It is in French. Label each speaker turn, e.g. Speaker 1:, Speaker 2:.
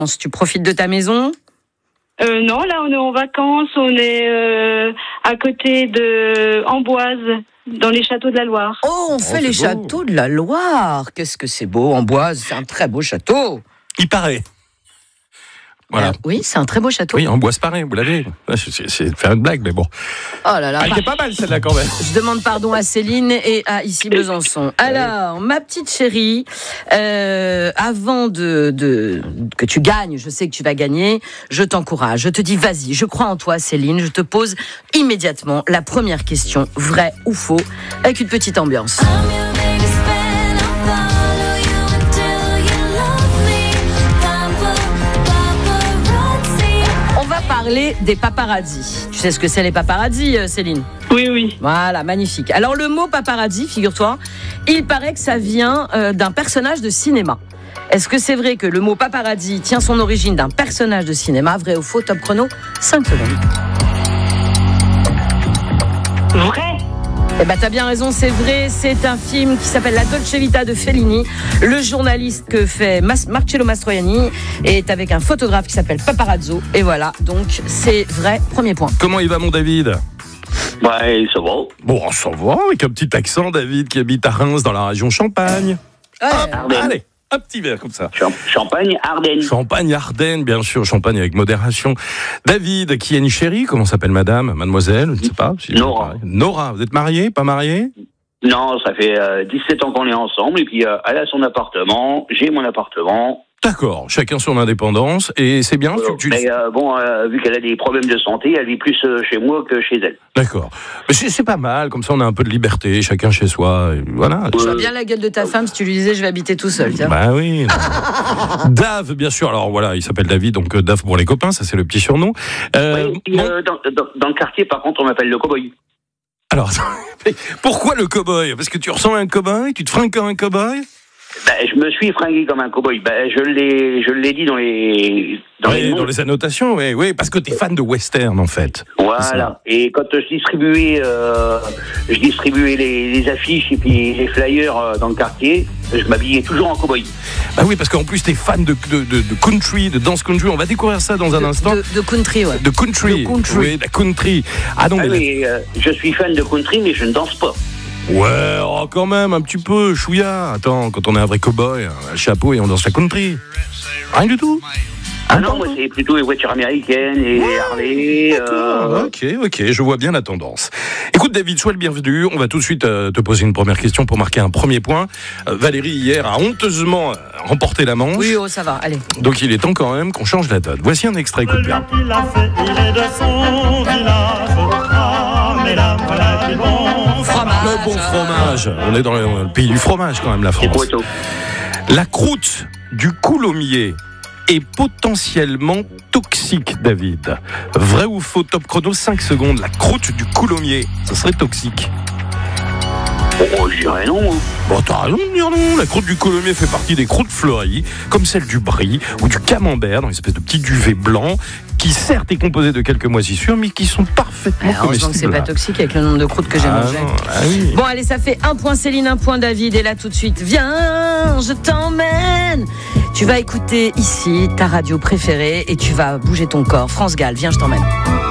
Speaker 1: Tu profites de ta maison?
Speaker 2: Non, là, on est en vacances. On est à côté de Amboise, dans les châteaux de la Loire.
Speaker 1: Oh, on fait les châteaux de la Loire. Qu'est-ce que c'est beau, Amboise. C'est un très beau château.
Speaker 3: Il paraît. Voilà.
Speaker 1: Oui, c'est un très beau château.
Speaker 3: Oui, Amboise paraît, vous l'avez. C'est de faire une blague, mais bon.
Speaker 1: Oh là là.
Speaker 3: Elle était pas mal, celle-là, quand même.
Speaker 1: Je demande pardon à Céline et à ici Besançon. Alors, ma petite chérie, avant que tu gagnes, je sais que tu vas gagner, je t'encourage. Je te dis, vas-y, je crois en toi, Céline. Je te pose immédiatement la première question, vrai ou faux, avec une petite ambiance. Parler des paparazzis. Tu sais ce que c'est les paparazzis, Céline?
Speaker 2: Oui, oui.
Speaker 1: Voilà, magnifique. Alors le mot paparazzi, figure-toi, il paraît que ça vient d'un personnage de cinéma. Est-ce que c'est vrai que le mot paparazzi tient son origine d'un personnage de cinéma? Vrai ou faux? Top chrono, 5 secondes.
Speaker 2: Vrai.
Speaker 1: Eh ben, t'as bien raison, c'est vrai. C'est un film qui s'appelle La Dolce Vita de Fellini. Le journaliste que fait Marcello Mastroianni est avec un photographe qui s'appelle Paparazzo. Et voilà, donc c'est vrai. Premier point.
Speaker 3: Comment il va, mon David?
Speaker 4: Ouais, ça va.
Speaker 3: Bon, ça va, avec un petit accent, David, qui habite à Reims, dans la région Champagne. Hop, allez, un petit verre comme ça.
Speaker 4: Champagne, Ardennes.
Speaker 3: Champagne, Ardennes, bien sûr, champagne avec modération. David, qui est une chérie, comment s'appelle madame? Mademoiselle, je ne sais pas. Si
Speaker 4: Nora.
Speaker 3: Nora, vous êtes mariés, pas mariés?
Speaker 4: Non, ça fait 17 ans qu'on est ensemble, et puis elle a son appartement, j'ai mon appartement.
Speaker 3: D'accord, chacun son indépendance, et c'est bien.
Speaker 4: Mais vu qu'elle a des problèmes de santé, elle vit plus chez moi que chez elle.
Speaker 3: D'accord. Mais c'est pas mal, comme ça on a un peu de liberté, chacun chez soi, et voilà.
Speaker 1: Je vois bien la gueule de ta femme si tu lui disais je vais habiter tout seul, tiens.
Speaker 3: Bah oui. Dave, bien sûr, alors voilà, il s'appelle David, donc Dave pour les copains, ça c'est le petit surnom.
Speaker 4: Oui, dans le quartier, par contre, on m'appelle le cow-boy.
Speaker 3: Alors, pourquoi le cow-boy? Parce que tu ressembles à un cow-boy? Tu te fringues comme un cow-boy?
Speaker 4: Je me suis fringué comme un cow-boy. Je l'ai dit dans les
Speaker 3: annotations, oui, parce que t'es fan de western en fait.
Speaker 4: Voilà. Et quand je distribuais les affiches et puis les flyers dans le quartier, je m'habillais toujours en cow-boy.
Speaker 3: Bah oui, parce qu'en plus t'es fan de country, de dance country. On va découvrir ça dans un instant.
Speaker 1: De country, ouais.
Speaker 3: De country. Oui, de country. Ah non,
Speaker 4: je suis fan de country, mais je ne danse pas.
Speaker 3: Ouais, quand même, un petit peu, chouïa. Attends, quand on est un vrai cow-boy, un chapeau et on danse la country. Rien du tout.
Speaker 4: Ah non, moi c'est plutôt les voitures américaines et Harley.
Speaker 3: Ok, je vois bien la tendance. Écoute David, sois le bienvenu. On va tout de suite te poser une première question pour marquer un premier point. Valérie, hier, a honteusement remporté la manche.
Speaker 1: Oui, ça va, allez.
Speaker 3: Donc il est temps quand même qu'on change la donne. Voici un extrait, écoute bien.
Speaker 5: Il est de son village.
Speaker 3: Le bon fromage. On est dans le pays du fromage quand même, la France. La croûte du coulommiers est potentiellement toxique, David. Vrai ou faux? Top chrono, 5 secondes. La croûte du coulommiers, ça serait toxique?
Speaker 4: Oh, je dirais non.
Speaker 3: Bon, t'as raison de dire non. La croûte du coulommiers fait partie des croûtes fleuries, comme celle du brie ou du camembert, dans une espèce de petit duvet blanc, qui certes est composé de quelques moisissures, mais qui sont parfaitement comestibles.
Speaker 1: Heureusement que c'est pas toxique avec le nombre de croûtes que j'ai mangé.
Speaker 3: Oui.
Speaker 1: Bon, allez, ça fait 1 point Céline, 1 point David. Et là, tout de suite, viens, je t'emmène. Tu vas écouter ici ta radio préférée et tu vas bouger ton corps. France Gall, viens, je t'emmène.